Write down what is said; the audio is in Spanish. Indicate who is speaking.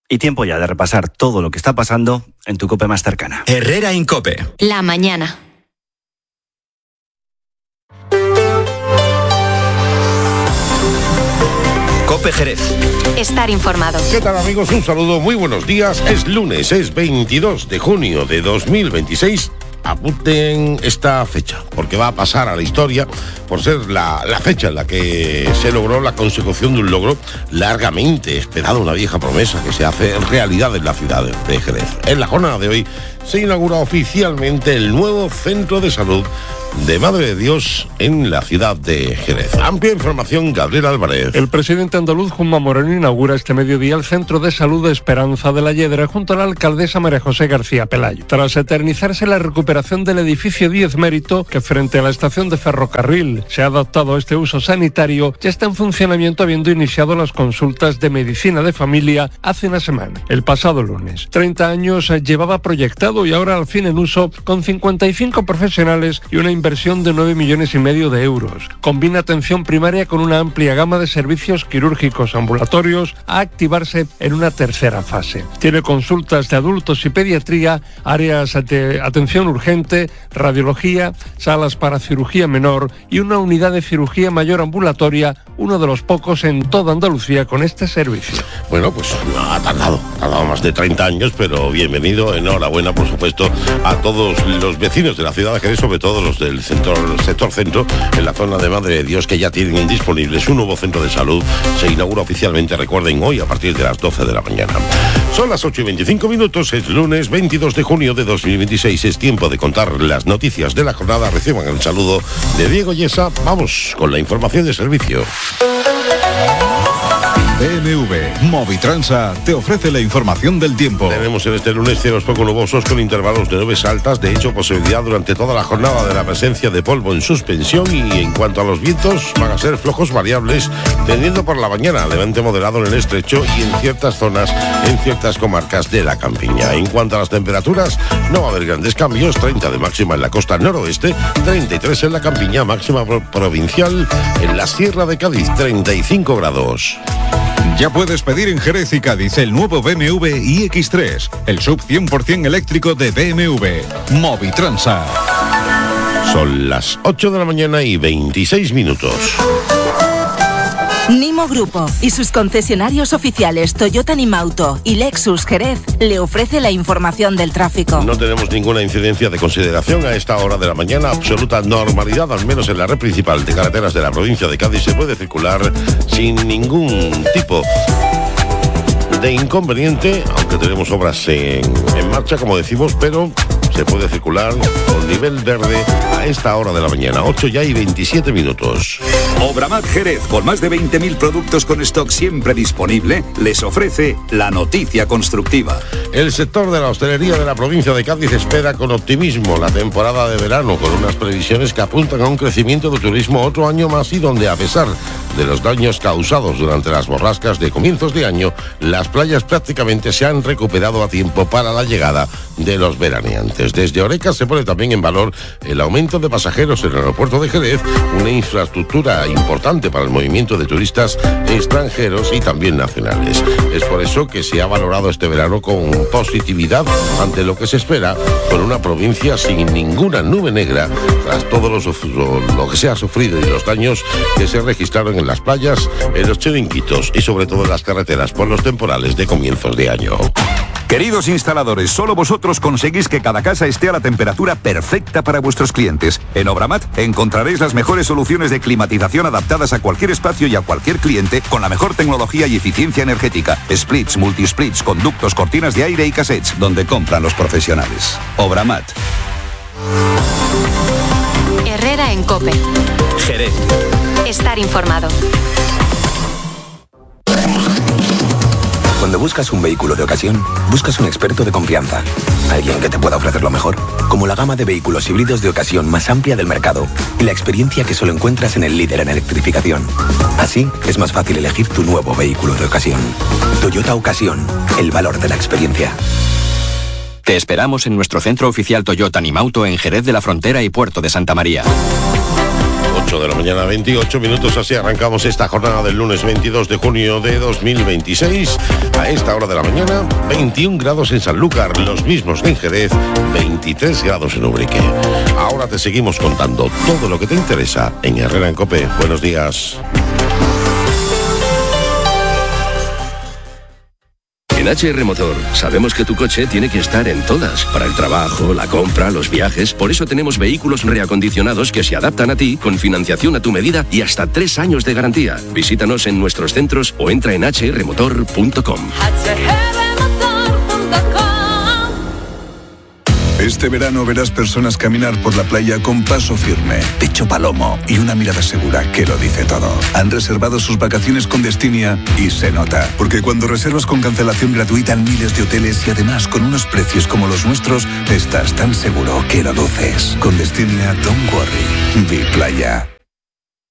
Speaker 1: Y tiempo ya de repasar todo lo que está pasando en tu COPE más cercana.
Speaker 2: Herrera en COPE.
Speaker 3: La mañana.
Speaker 2: COPE Jerez.
Speaker 3: Estar informado.
Speaker 4: ¿Qué tal, amigos? Un saludo, muy buenos días. Es lunes, es 22 de junio de 2026. Apunten esta fecha, porque va a pasar a la historia por ser la fecha en la que se logró la consecución de un logro largamente esperado, una vieja promesa que se hace realidad en la ciudad de Jerez. En la jornada de hoy se inaugura oficialmente el nuevo centro de salud de Madre de Dios en la ciudad de Jerez. Amplia información, Gabriel Álvarez.
Speaker 5: El presidente andaluz, Juanma Moreno, inaugura este mediodía el Centro de Salud de Esperanza de la Lledra junto a la alcaldesa María José García Pelayo. Tras eternizarse la recuperación del edificio 10 Mérito, que frente a la estación de ferrocarril se ha adaptado a este uso sanitario, ya está en funcionamiento, habiendo iniciado las consultas de medicina de familia hace una semana, el pasado lunes. 30 años llevaba proyectado y ahora al fin en uso, con 55 profesionales y una inversión de 9,5 millones de euros. Combina atención primaria con una amplia gama de servicios quirúrgicos ambulatorios a activarse en una tercera fase. Tiene consultas de adultos y pediatría, áreas de atención urgente, radiología, salas para cirugía menor y una unidad de cirugía mayor ambulatoria, uno de los pocos en toda Andalucía con este servicio.
Speaker 4: Bueno, pues ha tardado más de 30 años, pero bienvenido, enhorabuena, por supuesto, a todos los vecinos de la ciudad de Jerez, sobre todo los del sector centro, en la zona de Madre de Dios, que ya tienen disponibles un nuevo centro de salud. Se inaugura oficialmente, recuerden, hoy a partir de las 12 de la mañana. Son las 8:25, es lunes 22 de junio de 2026. Es tiempo de contar las noticias de la jornada. Reciban el saludo de Diego Yesa. Vamos con la información de servicio.
Speaker 6: BMW Movitransa te ofrece la información del tiempo.
Speaker 4: Tenemos en este lunes cielos poco nubosos con intervalos de nubes altas. De hecho, posibilidad durante toda la jornada de la presencia de polvo en suspensión. Y en cuanto a los vientos, van a ser flojos variables, tendiendo por la mañana levante moderado en el estrecho y en ciertas zonas, en ciertas comarcas de la campiña. En cuanto a las temperaturas, no va a haber grandes cambios. 30 de máxima en la costa noroeste, 33 en la campiña, máxima provincial en la Sierra de Cádiz, 35 grados.
Speaker 6: Ya puedes pedir en Jerez y Cádiz el nuevo BMW iX3, el sub 100% eléctrico de BMW. Movitransa.
Speaker 4: Son las 8 de la mañana y 26 minutos.
Speaker 7: Nimo Grupo y sus concesionarios oficiales Toyota Nimauto y Lexus Jerez le ofrece la información del tráfico.
Speaker 4: No tenemos ninguna incidencia de consideración a esta hora de la mañana. Absoluta normalidad, al menos en la red principal de carreteras de la provincia de Cádiz. Se puede circular sin ningún tipo de inconveniente, aunque tenemos obras en marcha, como decimos, pero se puede circular con nivel verde a esta hora de la mañana, 8 ya y 27 minutos.
Speaker 2: Obramat Jerez, con más de 20.000 productos con stock siempre disponible, les ofrece la noticia constructiva.
Speaker 4: El sector de la hostelería de la provincia de Cádiz espera con optimismo la temporada de verano, con unas previsiones que apuntan a un crecimiento de turismo otro año más, y donde, a pesar de los daños causados durante las borrascas de comienzos de año, las playas prácticamente se han recuperado a tiempo para la llegada de los veraneantes. Desde Oreca se pone también en valor el aumento de pasajeros en el aeropuerto de Jerez, una infraestructura importante para el movimiento de turistas extranjeros y también nacionales. Es por eso que se ha valorado este verano con positividad ante lo que se espera, con una provincia sin ninguna nube negra tras todo lo que se ha sufrido y los daños que se registraron en las playas, en los chiringuitos y sobre todo en las carreteras por los temporales de comienzos de año.
Speaker 2: Queridos instaladores, solo vosotros conseguís que cada casa esté a la temperatura perfecta para vuestros clientes. En Obramat encontraréis las mejores soluciones de climatización adaptadas a cualquier espacio y a cualquier cliente, con la mejor tecnología y eficiencia energética. Splits, multisplits, conductos, cortinas de aire y cassettes, donde compran los profesionales. Obramat.
Speaker 3: Herrera en COPE.
Speaker 2: Jerez.
Speaker 3: Estar informado.
Speaker 8: Cuando buscas un vehículo de ocasión, buscas un experto de confianza. Alguien que te pueda ofrecer lo mejor, como la gama de vehículos híbridos de ocasión más amplia del mercado y la experiencia que solo encuentras en el líder en electrificación. Así, es más fácil elegir tu nuevo vehículo de ocasión. Toyota Ocasión, el valor de la experiencia.
Speaker 9: Te esperamos en nuestro centro oficial Toyota Nimauto en Jerez de la Frontera y Puerto de Santa María.
Speaker 4: 8 de la mañana, 28 minutos, así arrancamos esta jornada del lunes 22 de junio de 2026. A esta hora de la mañana, 21 grados en Sanlúcar, los mismos que en Jerez, 23 grados en Ubrique. Ahora te seguimos contando todo lo que te interesa en Herrera en COPE. Buenos días.
Speaker 10: En HR Motor sabemos que tu coche tiene que estar en todas, para el trabajo, la compra, los viajes. Por eso tenemos vehículos reacondicionados que se adaptan a ti, con financiación a tu medida y hasta 3 años de garantía. Visítanos en nuestros centros o entra en hrmotor.com.
Speaker 11: Este verano verás personas caminar por la playa con paso firme, pecho palomo y una mirada segura que lo dice todo. Han reservado sus vacaciones con Destinia y se nota, porque cuando reservas con cancelación gratuita en miles de hoteles y además con unos precios como los nuestros, estás tan seguro que lo luces. Con Destinia, don't worry. Vi playa.